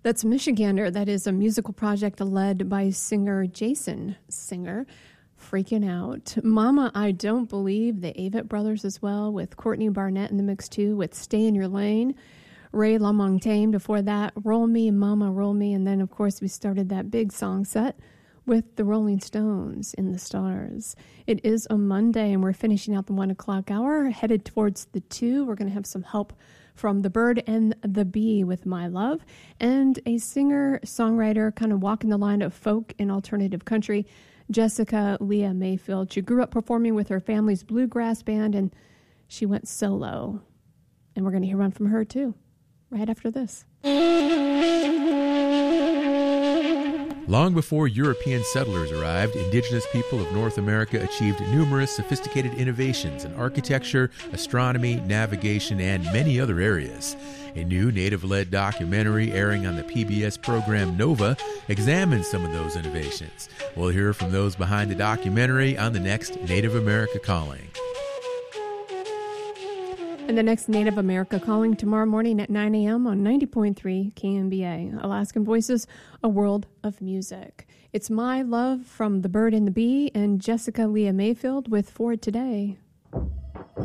That's Michigander. That is a musical project led by singer Jason Singer. Freaking Out. Mama, I Don't Believe, the Avett Brothers as well, with Courtney Barnett in the mix too, with Stay in Your Lane. Ray LaMontagne before that, Roll Me, Mama, Roll Me. And then, of course, we started that big song set with the Rolling Stones, In the Stars. It is a Monday, and we're finishing out the 1 o'clock hour, headed towards the 2. We're going to have some help from The Bird and the Bee with My Love, and a singer-songwriter kind of walking the line of folk and alternative country, Jessica Leah Mayfield. She grew up performing with her family's bluegrass band, and she went solo. And we're going to hear one from her, too, right after this. Long before European settlers arrived, indigenous people of North America achieved numerous sophisticated innovations in architecture, astronomy, navigation, and many other areas. A new Native-led documentary airing on the PBS program Nova examines some of those innovations. We'll hear from those behind the documentary on the next Native America Calling. And the next Native America Calling tomorrow morning at 9 a.m. on 90.3 KMBA. Alaskan Voices, a world of music. It's My Love from The Bird and the Bee and Jessica Leah Mayfield with For Today.